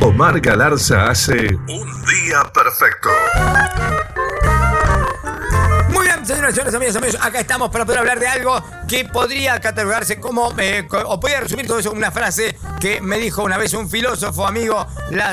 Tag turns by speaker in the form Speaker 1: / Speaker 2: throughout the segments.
Speaker 1: Omar Galarza hace Un Día Perfecto.
Speaker 2: Muy bien, señoras y señores, amigas y amigos, acá estamos para poder hablar de algo que podría catalogarse como, o podría resumir todo eso en una frase que me dijo una vez un filósofo amigo: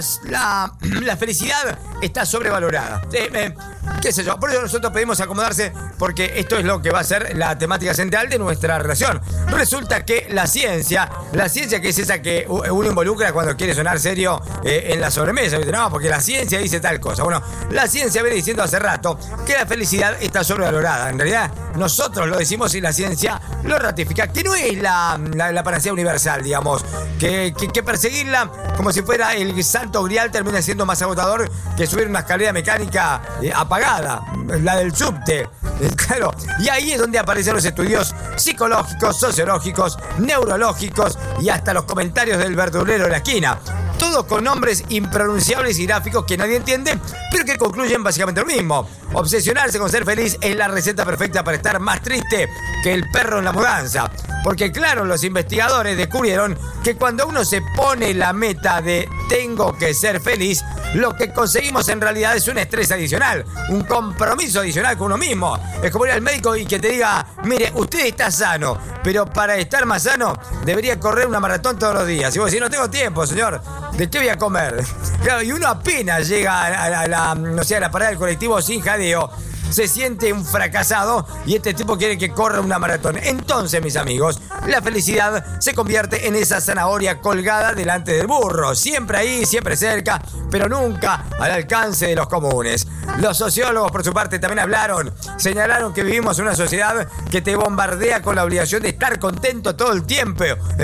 Speaker 2: la felicidad está sobrevalorada. Qué sé yo, por eso nosotros pedimos acomodarse, porque esto es lo que va a ser la temática central de nuestra relación. Resulta que la ciencia que es esa que uno involucra cuando quiere sonar serio en la sobremesa, ¿viste? No, porque la ciencia dice tal cosa. Bueno, la ciencia viene diciendo hace rato que la felicidad está sobrevalorada. En realidad, nosotros lo decimos y la ciencia lo ratifica, que no es la panacea universal, digamos, que perseguirla como si fuera el santo grial termina siendo más agotador que subir una escalera mecánica apagada, la del subte. Claro, y ahí es donde aparecen los estudios psicológicos, sociológicos, neurológicos y hasta los comentarios del verdulero de la esquina. Todos con nombres impronunciables y gráficos que nadie entiende, pero que concluyen básicamente lo mismo. Obsesionarse con ser feliz es la receta perfecta para estar más triste que el perro en la mudanza. Porque claro, los investigadores descubrieron que cuando uno se pone la meta de tengo que ser feliz, lo que conseguimos en realidad es un estrés adicional, un compromiso adicional con uno mismo. Es como ir al médico y que te diga: mire, usted está sano, pero para estar más sano debería correr una maratón todos los días. Y vos decís: no tengo tiempo, señor, ¿de qué voy a comer? Claro, y uno apenas llega a la parada del colectivo sin jadeo, se siente un fracasado y este tipo quiere que corra una maratón. Entonces, mis amigos, la felicidad se convierte en esa zanahoria colgada delante del burro, siempre ahí, siempre cerca, pero nunca al alcance de los comunes. Los sociólogos, por su parte, también señalaron que vivimos en una sociedad que te bombardea con la obligación de estar contento todo el tiempo.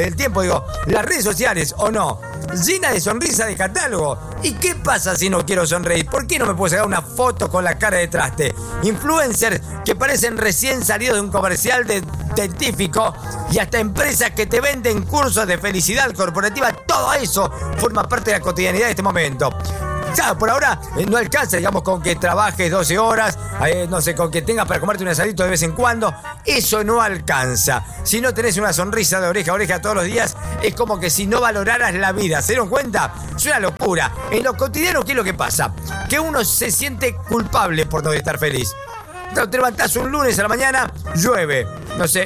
Speaker 2: Las redes sociales, ¿o no?, llena de sonrisa de catálogo. ¿Y qué pasa si no quiero sonreír? ¿Por qué no me puedo sacar una foto con la cara de traste? Influencers que parecen recién salidos de un comercial científico y hasta empresas que te venden cursos de felicidad corporativa. Todo eso forma parte de la cotidianidad de este momento. Claro, por ahora no alcanza, digamos, con que trabajes 12 horas, no sé, con que tengas para comerte un asadito de vez en cuando. Eso no alcanza. Si no tenés una sonrisa de oreja a oreja todos los días, es como que si no valoraras la vida. ¿Se dieron cuenta? Es una locura. En lo cotidiano, ¿qué es lo que pasa? Que uno se siente culpable por no estar feliz. Te levantás un lunes a la mañana, llueve. No sé,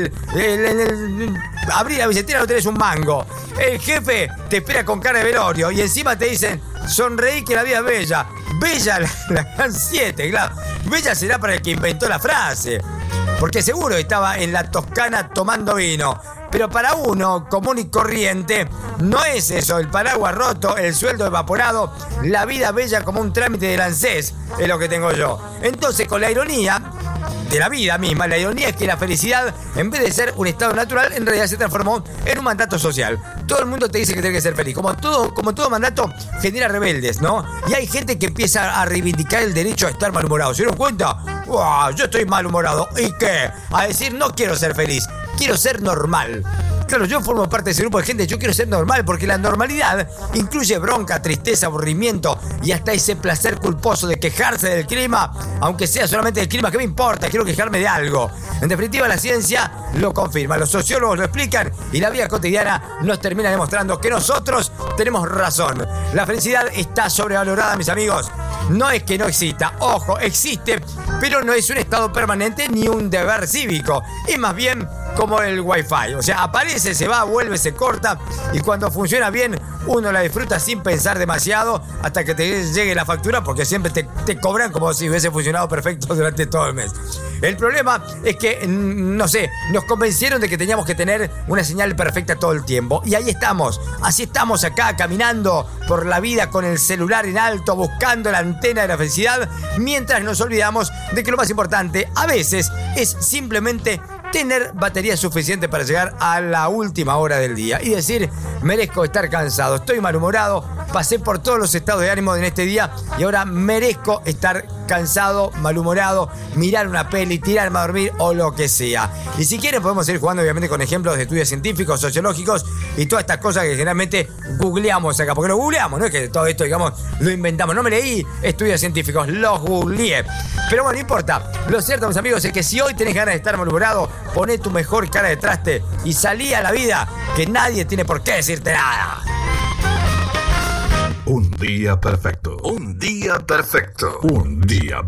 Speaker 2: abrí la billetera, no tenés un mango. El jefe te espera con cara de velorio y encima te dicen: sonreí que la vida es bella. Bella la gran 7, claro. Bella será para el que inventó la frase, porque seguro estaba en la Toscana tomando vino. Pero para uno común y corriente no es eso: el paraguas roto, el sueldo evaporado, la vida bella como un trámite del ANSES, es lo que tengo yo. Entonces, con la ironía de la vida misma, la ironía es que la felicidad, en vez de ser un estado natural, en realidad se transformó en un mandato social. Todo el mundo te dice que tienes que ser feliz. Como todo mandato, genera rebeldes, ¿no? Y hay gente que empieza a reivindicar el derecho a estar malhumorado. ¿Se dieron cuenta? ¡Wow! Yo estoy malhumorado. ¿Y qué? A decir: no quiero ser feliz, quiero ser normal. Claro, yo formo parte de ese grupo de gente. Yo quiero ser normal, porque la normalidad incluye bronca, tristeza, aburrimiento y hasta ese placer culposo de quejarse del clima, aunque sea solamente del clima. ¿Qué me importa? Quiero quejarme de algo. En definitiva, la ciencia lo confirma, los sociólogos lo explican y la vida cotidiana nos termina demostrando que nosotros tenemos razón. La felicidad está sobrevalorada, mis amigos. No es que no exista, ojo, existe, pero no es un estado permanente ni un deber cívico. Es más bien como el Wi-Fi. O sea, aparece, se va, vuelve, se corta, y cuando funciona bien, uno la disfruta sin pensar demasiado hasta que te llegue la factura, porque siempre te cobran como si hubiese funcionado perfecto durante todo el mes. El problema es que, no sé, nos convencieron de que teníamos que tener una señal perfecta todo el tiempo. Y ahí estamos, así estamos acá, caminando por la vida con el celular en alto, buscando la antena de la felicidad, mientras nos olvidamos de que lo más importante a veces es simplemente tener batería suficiente para llegar a la última hora del día y decir: merezco estar cansado, estoy malhumorado, pasé por todos los estados de ánimo en este día y ahora merezco estar cansado, malhumorado, mirar una peli, tirarme a dormir o lo que sea. Y si quieren podemos ir jugando obviamente con ejemplos de estudios científicos, sociológicos y todas estas cosas que generalmente googleamos acá, porque lo googleamos, no es que todo esto, digamos, lo inventamos. No me leí estudios científicos, los googleé. Pero bueno, no importa. Lo cierto, mis amigos, es que si hoy tenés ganas de estar malhumorado, poné tu mejor cara de traste y salí a la vida, que nadie tiene por qué decirte nada.
Speaker 1: día perfecto. Un día perfecto. Un día